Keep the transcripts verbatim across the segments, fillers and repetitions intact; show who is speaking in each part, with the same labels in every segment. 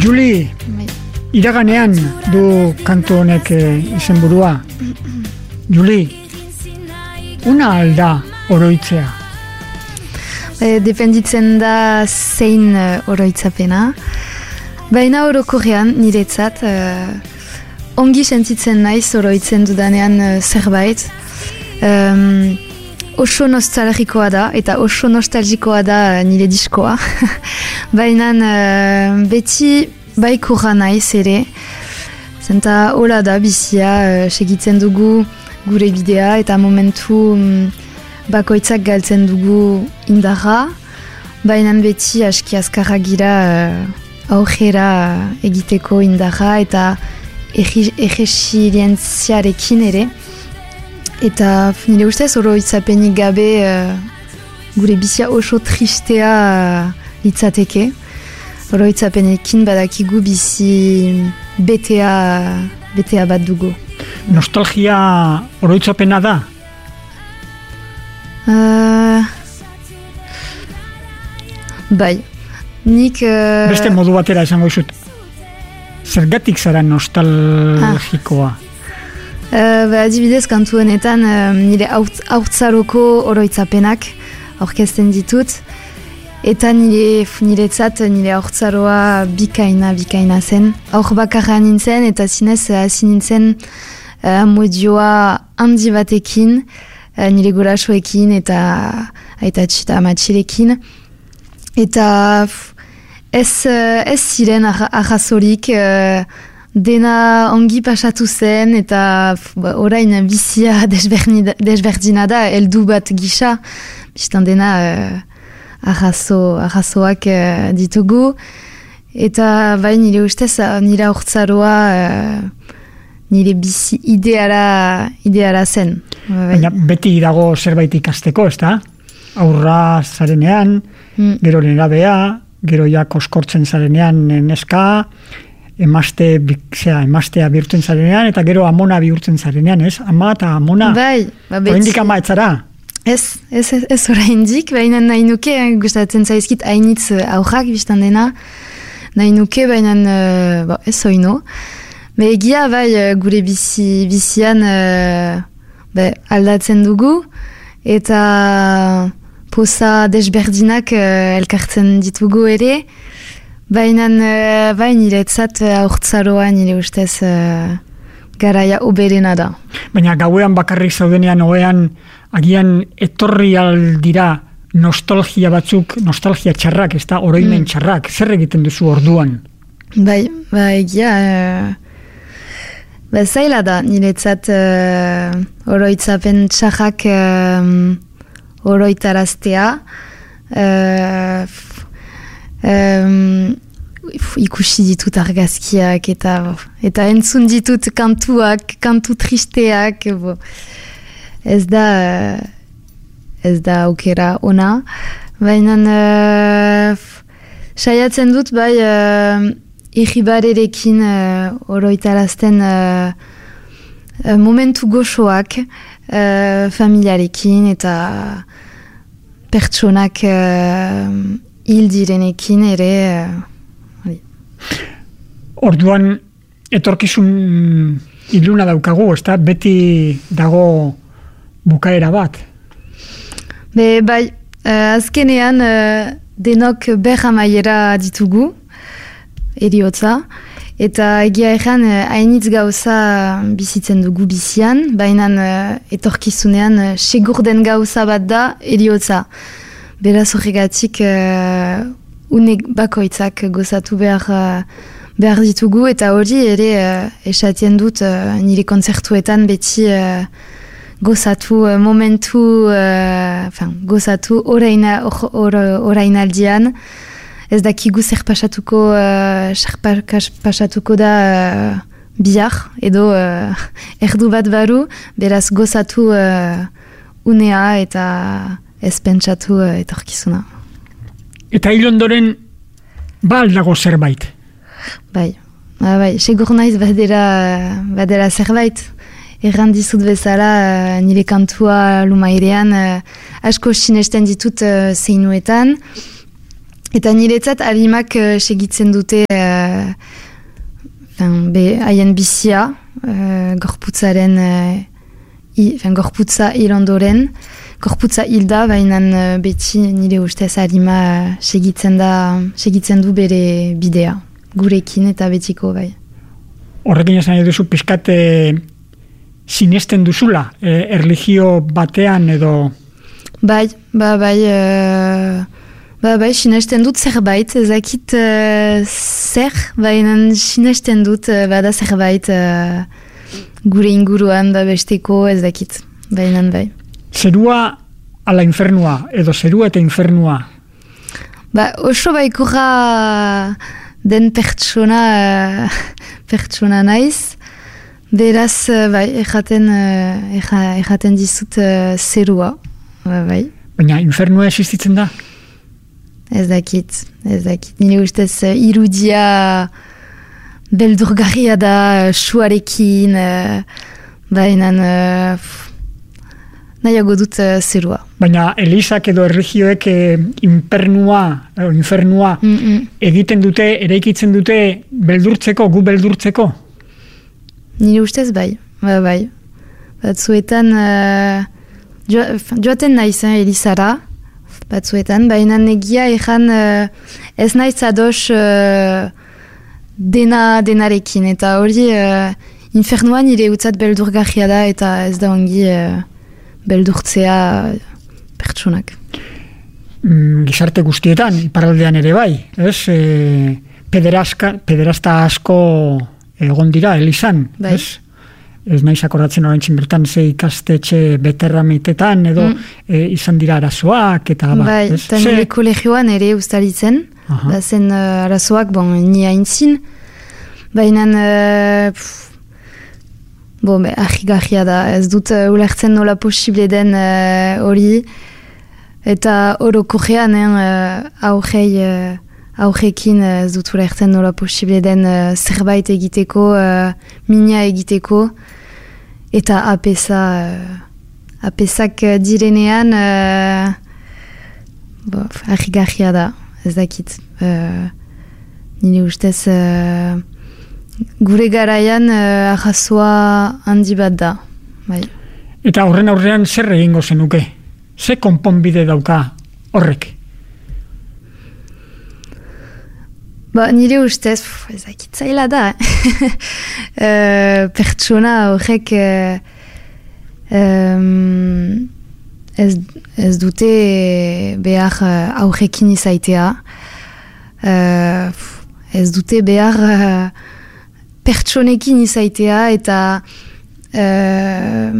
Speaker 1: Juli, iraganean du kantu honek izenburua. Juli, una alda oroitzea?
Speaker 2: E, dependitzen da zein uh, oroitzapena. Baina orokorrean niretzat uh, ongi sentitzen naiz oroitzen dudanean uh, zerbait. Um, oso nostalgikoa da, eta oso nostalgikoa da nire diskoa. Baina uh, beti baikorra naiz ere. Zenta hola da bizia, uh, segitzen dugu gure bidea eta momentu um, bakoitzak galtzen dugu indarra. Baina beti aski azkarra gira uh, aurrera egiteko indarra eta erresilientziarekin ere. Eta nire ustez oroitzapenik gabe uh, gure bizia oso tristea uh, litzateke. Oroitzapenekin badakigu bizi betea, betea bat dugu.
Speaker 1: Nostalgia oroitzapena da?
Speaker 2: Uh, bai. Nik... Uh,
Speaker 1: Beste modu batera esango izut. Zergatik zara nostalgikoa? Ah.
Speaker 2: Uh, ba, adibidez, kantu honetan uh, nire haurtzaroko oroitzapenak aurkezten ditut. Eta nire niretzat nire haurtzaroa bikaina, bikaina zen. Aur bakarra nintzen eta zinez hasi nintzen uh, modioa handi batekin, uh, nire gurasoekin eta aitatxi eta amatxirekin. Eta ez, uh, ez ziren arrazorik, uh, dena ongi pasatu zen eta ba, orain bizia desberdina da, heldu bat gisa, biztan dena uh, arrazo, arrazoak uh, ditugu. Eta bai nire ustez, nire aurtzaroa uh, nire bizi ideara, ideara zen.
Speaker 1: Baina beti dago zerbait ikasteko, ez da? Aurra zarenean, mm. gero nerabea, gero ja koskortzen zarenean neska, emazte, zera, emaztea bihurtzen zarenean, eta gero amona bihurtzen zarenean, ez? Ama eta amona.
Speaker 2: Bai, ba beti.
Speaker 1: Oraindik ama etzara?
Speaker 2: Ez, ez, ez, ez oraindik, baina nahi nuke, gustatzen zaizkit hainitz aurrak biztan dena, nahi nuke, baina uh, ez oino. Be egia, bai, gure bizi, bizian uh, be, aldatzen dugu, eta poza desberdinak uh, elkartzen ditugu ere, baina uh, bai niretzat haurtzaroa nire ustez uh, garaia oberena da. Baina
Speaker 1: gauean bakarrik zaudenean oean agian etorri aldira nostalgia batzuk, nostalgia txarrak, ez da, oroimen mm. txarrak. Zer egiten duzu orduan?
Speaker 2: Bai, bai, egia... Uh, ba, zaila da niretzat uh, oroitzapen txarrak uh, oroitaraztea. Uh, Um, ikusi ditut argazkiak eta eta entzun ditut kantuak, kantu tristeak, bo. Ez da ez da aukera ona, baina uh, saiatzen dut bai uh, irribarerekin uh, oroitarazten uh, uh, momentu goxoak uh, familiarekin eta pertsonak uh, hil direnekin ere... Uh,
Speaker 1: Orduan, etorkizun iluna daukagu, ez da? Beti dago bukaera bat?
Speaker 2: Be, bai, uh, azkenean uh, denok berra maiera ditugu, eriotza, eta egia egan hainitz gauza bizitzen dugu bizian, baina uh, etorkizunean uh, segur den gauza bat da eriotza. Beraz horregatik uh, une bakoitzak gozatu behar, uh, behar ditugu eta hori ere uh, esatien dut uh, nire kontzertuetan beti uh, gozatu uh, momentu, uh, fin, gozatu oraina, or, or, orainaldian. Ez dakigu zer pasatuko, uh, zer pasatuko da uh, bihar edo uh, erdu bat baru, beraz gozatu uh, unea eta... ez pentsatu uh, etorkizuna.
Speaker 1: Eta hil ondoren, ba aldago zerbait?
Speaker 2: Bai, ba, bai, segur naiz badera, badera zerbait. Erran dizut bezala, uh, nire kantua lumairean, uh, asko sinesten ditut uh, zeinuetan. Eta niretzat alimak uh, segitzen dute uh, be haien bizia, uh, gorputzaren, uh, i, fin, gorputza hil ondoren, gorputza hilda, baina uh, beti nire ustez harima uh, segitzen da, segitzen du bere bidea, gurekin eta betiko bai.
Speaker 1: Horrekin esan duzu pixkat sinesten duzula, e, erlijio batean edo...
Speaker 2: Bai, ba, bai, uh, ba, bai, sinesten dut zerbait, ezakit uh, zer, baina sinesten dut uh, bada zerbait uh, gure inguruan da besteko ezakit, baina bai.
Speaker 1: Zerua ala infernua, edo zerua eta infernua?
Speaker 2: Ba, oso baikorra den pertsona, uh, pertsona naiz, beraz, uh, bai, erraten, uh, erraten dizut uh, zerua. Ba, bai.
Speaker 1: Baina infernua existitzen da?
Speaker 2: Ez dakit, ez dakit. Nire ustez uh, irudia beldurgarria da, suarekin, uh, baina uh, nahiago dut uh, zerua.
Speaker 1: Baina Elizak edo erregioek eh, infernua, eh, infernua mm -mm. egiten dute, eraikitzen dute beldurtzeko, gu beldurtzeko?
Speaker 2: Nire ustez bai, ba, bai. Batzuetan... Uh, Joaten naiz, eh, Elizara, batzuetan, baina negia ezan uh, ez naiz ados uh, dena, denarekin, eta hori uh, infernuan nire utzat beldurgarria da, eta ez da ongi uh, beldurtzea pertsonak.
Speaker 1: Mm, gizarte guztietan, iparraldean ere bai, ez? E, pederasta asko egon dira, Elizan,
Speaker 2: bai.
Speaker 1: Ez? Ez naiz akordatzen oraintzin bertan ze ikastetxe beterramitetan edo mm. e, izan dira arazoak eta bat.
Speaker 2: Bai, eta nire kolegioan ere ustaritzen, bazen uh, arazoak, bon, ni haintzin, baina uh, bon, be, ahigarria da, ez dut uh, ulertzen nola posible den hori, uh, eta orokorrean uh, aurrei uh, aurrekin uh, ez dut ulertzen nola posible den uh, zerbait egiteko, uh, mina egiteko, eta apesa, uh, apesak direnean uh, bo, ahigarria da, ez dakit. Uh, nire ustez uh, gure garaian uh, ahazoa handi bat da. Bai.
Speaker 1: Eta horren aurrean zer egingo zenuke? Ze konponbide dauka horrek? Ba, nire ustez,
Speaker 2: ez dakit zaila da. uh, pertsona horrek uh, um, ez, ez dute behar uh, aurrekin izaitea. Uh, ez dute behar uh, pertsonekin izaitea eta uh,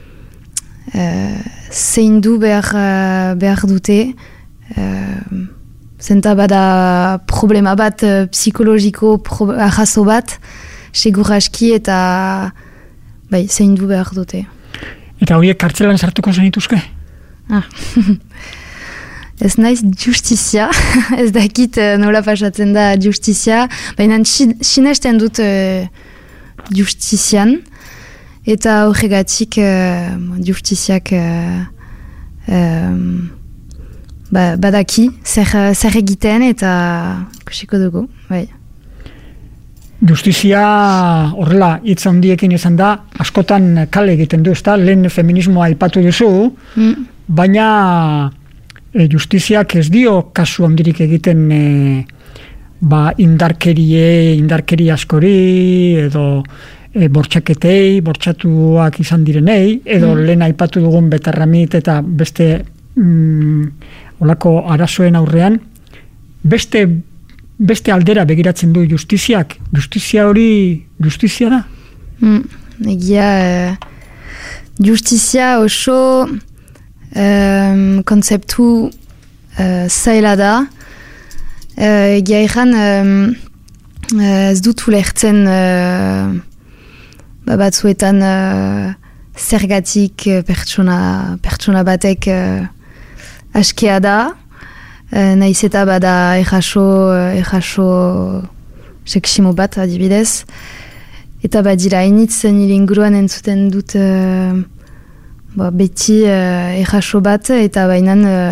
Speaker 2: uh, zein du behar, uh, behar dute. Uh, Zenta bada problema bat, uh, psikologiko pro, ahazo bat, seguraski eta bai, zein du behar dute.
Speaker 1: Eta horiek kartzelan sartuko zenituzke?
Speaker 2: Ah. Ez naiz justizia, ez dakit uh, nola pasatzen da justizia, baina sinesten dut uh, justizian, eta horregatik uh, justiziak uh, um, Ba, badaki, zer, zer egiten eta kusiko dugu, bai.
Speaker 1: Justizia horrela hitz handiekin izan da, askotan kale egiten du, ezta? Lehen feminismoa aipatu duzu, mm. baina e, justiziak ez dio kasu handirik egiten e, ba, indarkerie, indarkeri askori, edo e, bortxaketei, bortxatuak izan direnei, edo mm. lehen aipatu dugun betarramit eta beste... Mm, olako arazoen aurrean, beste, beste aldera begiratzen du justiziak. Justizia hori justizia da?
Speaker 2: Mm, egia, uh, justizia oso um, konzeptu uh, zaila da. Uh, egia ezan, um, uh, ez dut ulertzen uh, batzuetan uh, zergatik pertsona, pertsona batek uh, askea da, e, nahiz eta bada erraso, erraso seksimo bat adibidez. Eta badira hainitz nire inguruan entzuten dut e, ba, beti e, erraso bat, eta bainan e,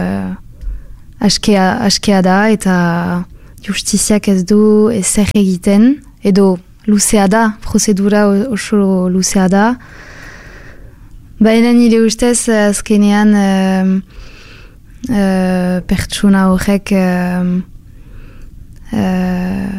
Speaker 2: askea, askea da, eta justiziak ez du ezer egiten, edo luzea da, prozedura oso luzea da. Baina nire ustez, azkenean uh, uh, pertsona horrek uh, uh,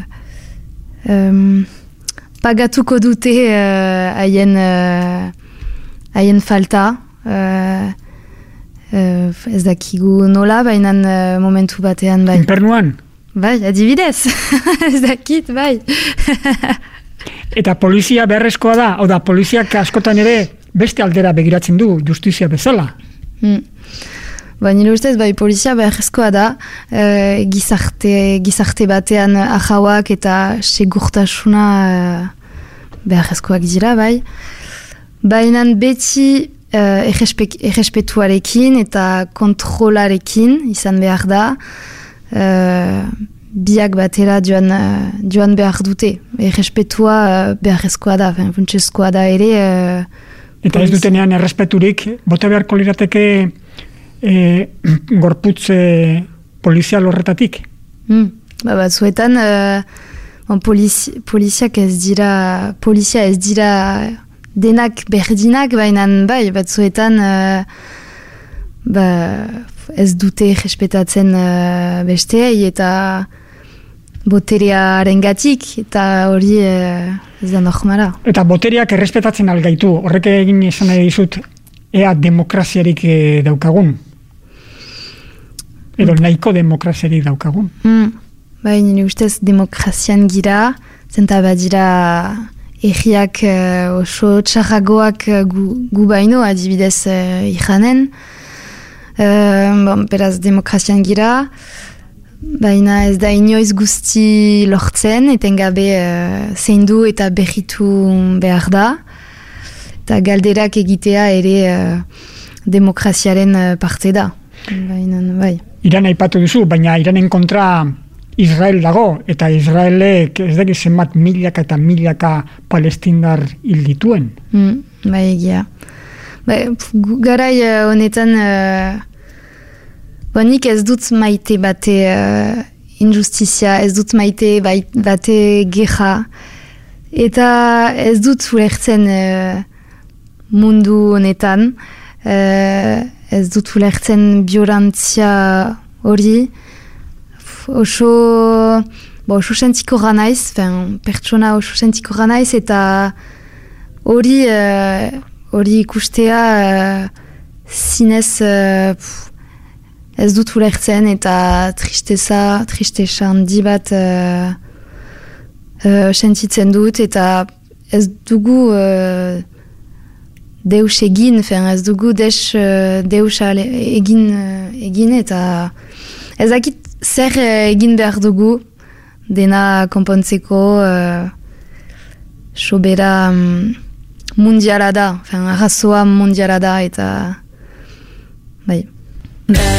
Speaker 2: um, pagatuko dute haien uh, haien uh, falta. Uh, uh, ez dakigu nola, baina uh, momentu batean bai.
Speaker 1: Infernuan?
Speaker 2: Bai, adibidez. Ez dakit, bai.
Speaker 1: Eta polizia beharrezkoa da, hau da, poliziak askotan ere beste aldera begiratzen du, justizia bezala.
Speaker 2: Mm. Ba, nire ustez, bai, polizia beharrezkoa da, e, gizarte, gizarte batean ahauak eta segurtasuna e, beharrezkoak dira, bai. Baina beti e, errespetuarekin eta kontrolarekin izan behar da, e, biak batera joan, joan behar dute. Errespetua beharrezkoa da, funtsezkoa da ere. E,
Speaker 1: Eta ez dutenean errespeturik, bote beharko lirateke e, gorputz e, polizial horretatik?
Speaker 2: Mm. Ba, batzuetan, uh, polizi, poliziak ez dira, polizia ez dira denak berdinak, baina bai, batzuetan uh, ba, ez dute respetatzen uh, besteei eta boterearen gatik, eta hori uh, ez da normala.
Speaker 1: Eta botereak errespetatzen algaitu, horrek egin esan nahi dizut, ea demokraziarik eh, daukagun? Edo mm. nahiko demokraziarik daukagun?
Speaker 2: Mm. Bai, nire ustez demokrazian gira, zenta badira erriak uh, oso txarragoak gu, gu baino, adibidez uh, iranen. Uh, bon, beraz, demokrazian gira, baina ez da inoiz guzti lortzen, etengabe uh, zeindu eta berritu behar da. Eta galderak egitea ere uh, demokraziaren uh, parte da. Baina, bai.
Speaker 1: Iran aipatu duzu, baina Iranen kontra Israel dago, eta Israelek ez dakit zenbat milaka eta milaka palestindar hil dituen.
Speaker 2: Mm, bai, egia. Bai, garai honetan... Uh, Ba, nik ez dut maite bate uh, injustizia, ez dut maite bate gerra. Eta ez dut ulertzen uh, mundu honetan. Uh, ez dut ulertzen violentzia hori. Oso, bo, oso sentiko ganaiz, pertsona oso sentiko ganaiz, eta hori uh, hori ikustea uh, zinez... Uh, Ez dut ulertzen eta tristeza, tristeza handi bat uh, uh, sentitzen dut eta ez dugu uh, deus egin, fen, ez dugu des, uh, deus egin, uh, egin eta ez dakit zer egin behar dugu dena konpontzeko uh, sobera um, mundiala da, fen, arrazoa mundiala da eta bai.